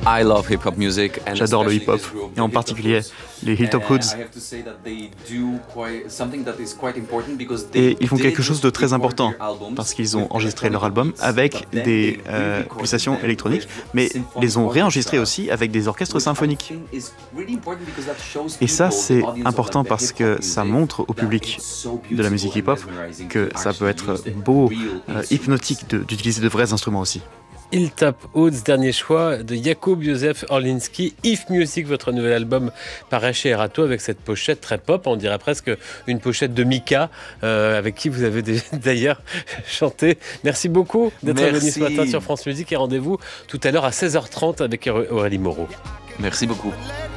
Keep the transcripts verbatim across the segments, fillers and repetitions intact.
I love hip-hop music. And J'adore le hip-hop, especially this group, et en the particulier Hip Hop Hoods. les Hip Hop And Hoods. I have to say that they do quite- something that is quite important because they Et ils font quelque did chose de très record important, their albums parce qu'ils ont with enregistré leur electronic album beats, avec but then des they euh, re-recorded pulsations them électroniques, with mais symphonic les ont réenregistrés orchestra, aussi avec des orchestres which I symphoniques. think is really important because that shows Et ça, people, c'est the audience of important the parce hip-hop que music, ça montre au that public it's so de la musique beautiful and hip-hop mesmerizing que to ça peut actually être use the beau, real euh, instruments. hypnotique de- d'utiliser de vrais instruments aussi. Hilltop Hoods, dernier choix de Jakub Józef Orliński. If Music, votre nouvel album paraît chez Erato avec cette pochette très pop, on dirait presque une pochette de Mika, euh, avec qui vous avez d'ailleurs chanté. Merci beaucoup d'être Merci. venu ce matin sur France Musique et rendez-vous tout à l'heure à seize heures trente avec Aurélie Moreau. Merci beaucoup.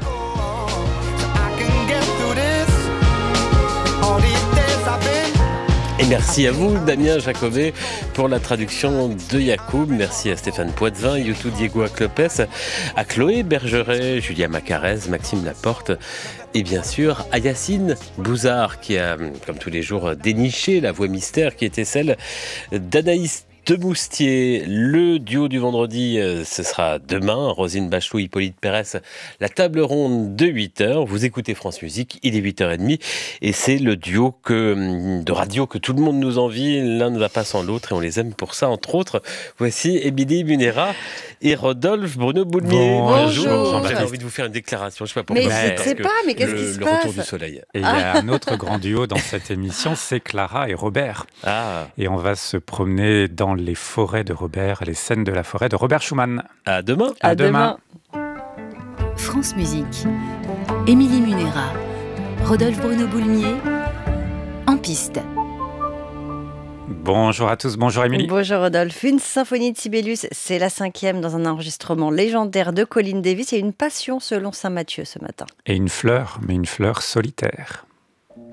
Et merci à vous, Damien Jacobet, pour la traduction de Yacoub. Merci à Stéphane Poitvin, Youtou Diego Aclopes, à Chloé Bergeret, Julia Macarez, Maxime Laporte et bien sûr à Yacine Bouzard qui a, comme tous les jours, déniché la voix mystère qui était celle d'Anaïs de Moustier. Le duo du vendredi, ce sera demain. Rosine Bachelot, Hippolyte Pérez, la table ronde de huit heures. Vous écoutez France Musique, il est huit heures trente et c'est le duo que, de radio que tout le monde nous envie. L'un ne va pas sans l'autre et on les aime pour ça, entre autres. Voici Émilie Munera et Rodolphe Bruno Boulmier. Bonjour. J'avais envie de vous faire une déclaration, je sais pas pourquoi. Mais je parce sais que pas, mais qu'est-ce le, qui se le passe retour du soleil. Et il y a un autre grand duo dans cette émission, c'est Clara et Robert. Ah. Et on va se promener dans les forêts de Robert, les scènes de la forêt de Robert Schumann. À demain. À, À demain. demain. France Musique. Émilie Munera, Rodolphe Bruno Boulmier, en piste. Bonjour à tous, bonjour Émilie. Bonjour Rodolphe. Une symphonie de Sibelius, c'est la cinquième dans un enregistrement légendaire de Colin Davis et une passion selon Saint Matthieu ce matin. Et une fleur, mais une fleur solitaire.